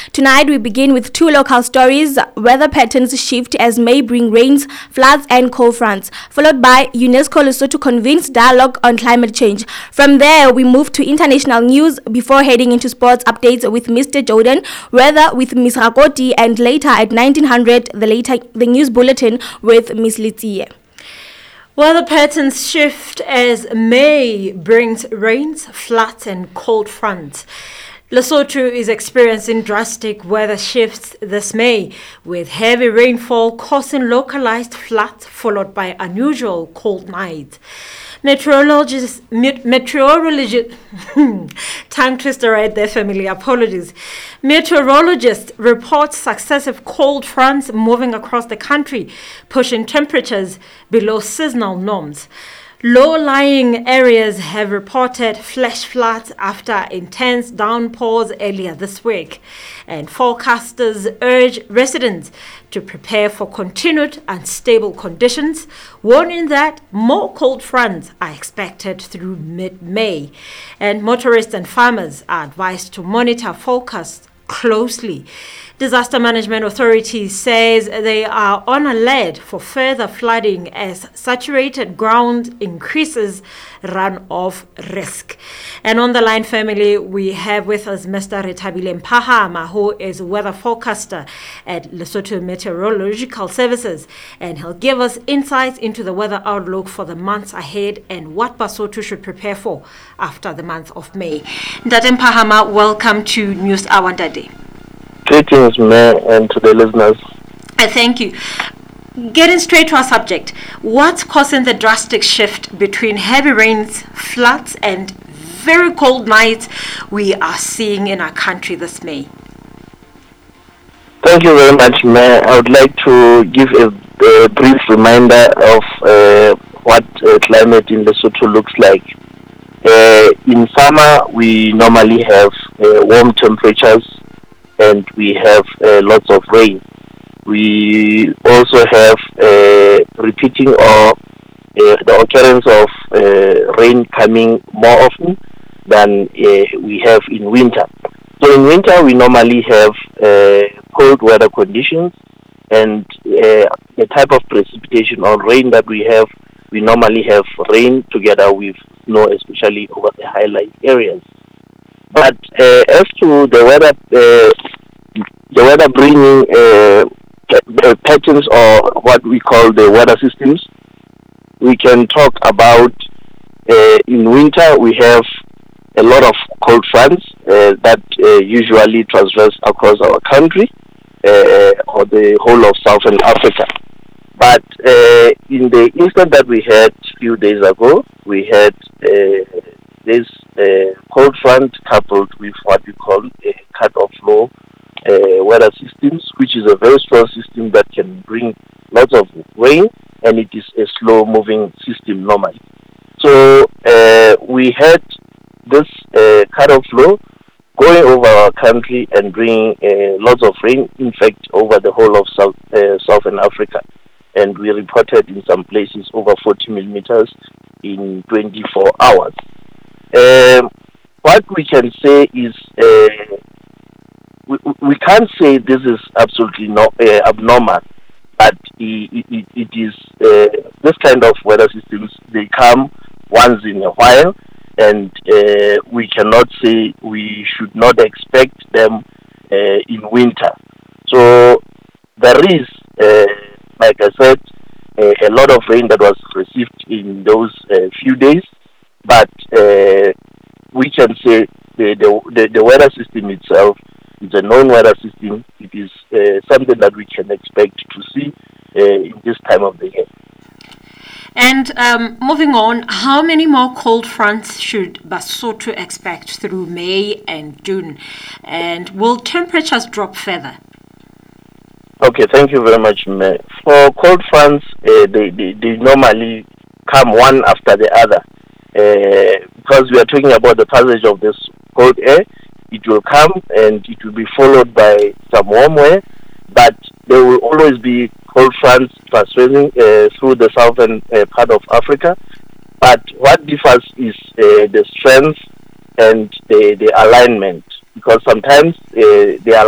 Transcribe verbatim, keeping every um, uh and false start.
Tonight we begin with two local stories. Weather patterns shift as May bring rains, floods and cold fronts, followed by UNESCO Lesotho convenes dialogue on climate change. From there we move to international news before heading into sports updates with Mister Jordan, weather with Miss Rakoti, and later at nineteen hundred the later the news bulletin with Miss Litsie. Weather patterns shift as May brings rains, floods and cold fronts. Lesotho is experiencing drastic weather shifts this May, with heavy rainfall causing localized floods followed by unusual cold nights. Meteorologists, met, meteorologists, tongue twister right there, family, apologies. Meteorologists report successive cold fronts moving across the country, pushing temperatures below seasonal norms. Low-lying areas have reported flash floods after intense downpours earlier this week, and forecasters urge residents to prepare for continued unstable conditions, warning that more cold fronts are expected through mid-May, and motorists and farmers are advised to monitor forecasts closely. Disaster Management Authority says they are on alert for further flooding as saturated ground increases runoff risk. And on the line, family, we have with us Mister Rethabile Mpahama, who is weather forecaster at Lesotho Meteorological Services, and he'll give us insights into the weather outlook for the months ahead and what Basotho should prepare for after the month of May. Ndate Mpahama, welcome to News Hour Ndate. Greetings, Mayor, and to the listeners. Uh, thank you. Getting straight to our subject, what's causing the drastic shift between heavy rains, floods, and very cold nights we are seeing in our country this May? Thank you very much, Mayor. I would like to give a, a brief reminder of uh, what uh, climate in Lesotho looks like. Uh, in summer, we normally have uh, warm temperatures, and we have uh, lots of rain. We also have uh, repeating or uh, the occurrence of uh, rain coming more often than uh, we have in winter. So in winter we normally have uh, cold weather conditions, and uh, the type of precipitation or rain that we have, we normally have rain together with snow, especially over the highlight areas. But uh, as to the weather, uh, the weather bringing uh, uh, patterns, or what we call the weather systems, we can talk about uh, in winter we have a lot of cold fronts uh, that uh, usually transverse across our country uh, or the whole of Southern Africa. But uh, in the instant that we had a few days ago, we had uh, this uh, cold front coupled with what we call a cut-off low uh, weather systems, which is a very strong system that can bring lots of rain, and it is a slow-moving system normally. So uh, we had this uh, cut-off low going over our country and bringing uh, lots of rain, in fact, over the whole of South, uh, Southern Africa. And we reported in some places over forty millimeters in twenty-four hours. Um, what we can say is uh, we, we can't say this is absolutely no, uh, abnormal, but it, it, it is uh, this kind of weather systems, they come once in a while, and uh, we cannot say we should not expect them uh, in winter. So there is uh, like I said, uh, a lot of rain that was received in those uh, few days, but uh, we can say the, the, the, the weather system itself is a known weather system. It is uh, something that we can expect to see uh, in this time of the year. And um, moving on, how many more cold fronts should Basotho expect through May and June? And will temperatures drop further? Okay, thank you very much, May. For cold fronts, uh, they, they, they normally come one after the other. Uh, because we are talking about the passage of this cold air, it will come and it will be followed by some warm air, but there will always be cold fronts transferring uh, through the southern uh, part of Africa. But what differs is uh, the strength and the, the alignment, because sometimes uh, the